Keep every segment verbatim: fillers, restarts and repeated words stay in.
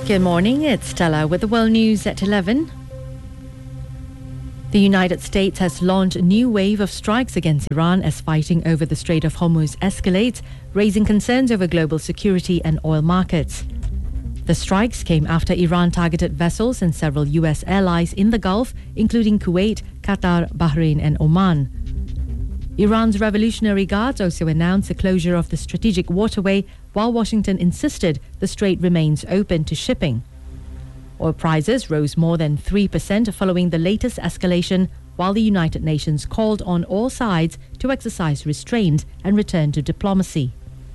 Good morning, it's Stella with the World News at eleven. The United States has launched a new wave of strikes against Iran as fighting over the Strait of Hormuz escalates, raising concerns over global security and oil markets. The strikes came after Iran targeted vessels and several U S allies in the Gulf, including Kuwait, Qatar, Bahrain and Oman. Iran's Revolutionary Guards also announced the closure of the strategic waterway, while Washington insisted the strait remains open to shipping. Oil prices rose more than three percent following the latest escalation, while the United Nations called on all sides to exercise restraint and return to diplomacy.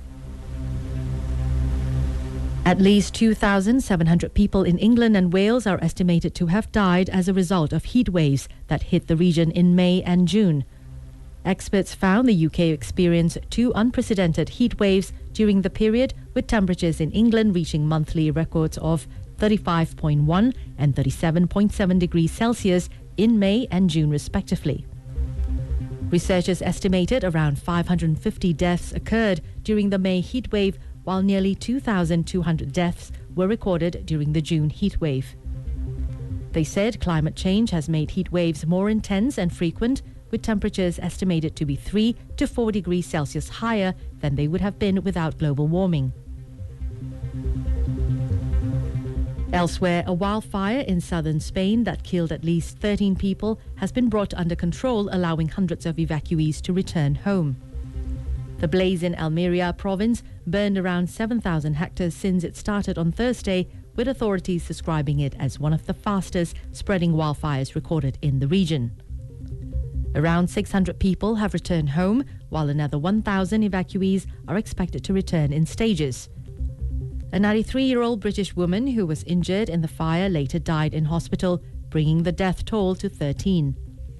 At least two thousand seven hundred people in England and Wales are estimated to have died as a result of heat waves that hit the region in May and June. Experts found the U K experienced two unprecedented heat waves during the period, with temperatures in England reaching monthly records of thirty-five point one and thirty-seven point seven degrees Celsius in May and June respectively. Researchers estimated around five hundred fifty deaths occurred during the May heat wave, while nearly two thousand two hundred deaths were recorded during the June heat wave. They said climate change has made heat waves more intense and frequent, with temperatures estimated to be three to four degrees Celsius higher than they would have been without global warming. Elsewhere, a wildfire in southern Spain that killed at least thirteen people has been brought under control, allowing hundreds of evacuees to return home. The blaze in Almeria province burned around seven thousand hectares since it started on Thursday, with authorities describing it as one of the fastest spreading wildfires recorded in the region. Around six hundred people have returned home, while another one thousand evacuees are expected to return in stages. A ninety-three-year-old British woman who was injured in the fire later died in hospital, bringing the death toll to thirteen.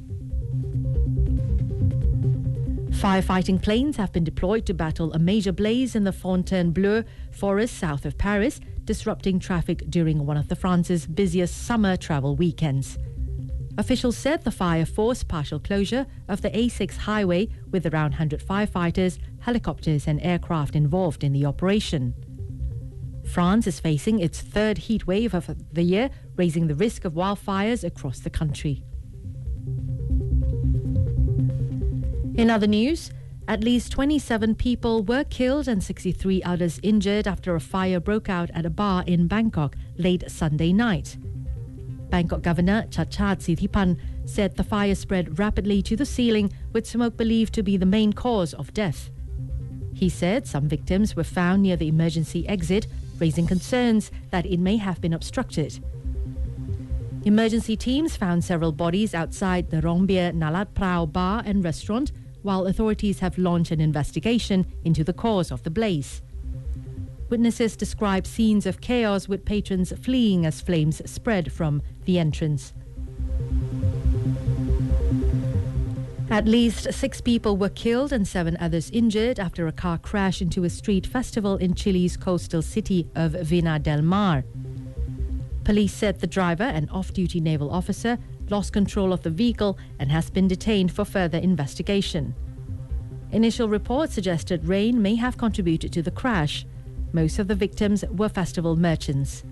Firefighting planes have been deployed to battle a major blaze in the Fontainebleau forest south of Paris, disrupting traffic during one of the France's busiest summer travel weekends. Officials said the fire forced partial closure of the A six highway, with around one hundred firefighters, helicopters and aircraft involved in the operation. France is facing its third heat wave of the year, raising the risk of wildfires across the country. In other news, at least twenty-seven people were killed and sixty-three others injured after a fire broke out at a bar in Bangkok late Sunday night. Bangkok Governor Chachad Sithipan said the fire spread rapidly to the ceiling, with smoke believed to be the main cause of death. He said some victims were found near the emergency exit, raising concerns that it may have been obstructed. Emergency teams found several bodies outside the Rongbia Nalat Prao bar and restaurant, while authorities have launched an investigation into the cause of the blaze. Witnesses described scenes of chaos, with patrons fleeing as flames spread from the entrance. At least six people were killed and seven others injured after a car crashed into a street festival in Chile's coastal city of Vina del Mar. Police said the driver, an off-duty naval officer, lost control of the vehicle and has been detained for further investigation. Initial reports suggested rain may have contributed to the crash. Most of the victims were festival merchants.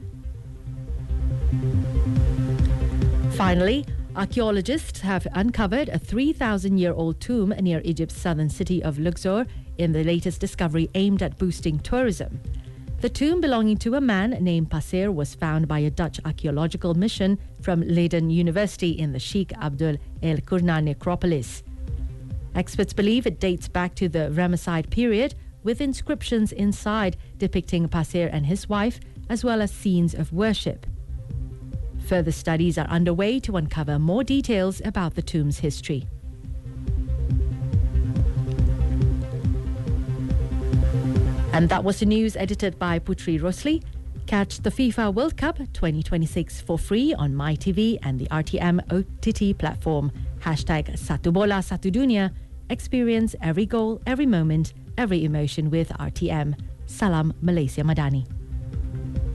Finally, archaeologists have uncovered a three thousand year old tomb near Egypt's southern city of Luxor in the latest discovery aimed at boosting tourism. The tomb belonging to a man named Pasir was found by a Dutch archaeological mission from Leiden University in the Sheikh Abdul El Qurna necropolis. Experts believe it dates back to the Ramesside period, with inscriptions inside depicting Pasir and his wife, as well as scenes of worship. Further studies are underway to uncover more details about the tomb's history. And that was the news edited by Putri Rosli. Catch the FIFA World Cup twenty twenty-six for free on MyTV and the R T M O T T platform. Hashtag Satu Bola Satu Dunia. Experience every goal, every moment, every emotion with R T M. Salam Malaysia Madani.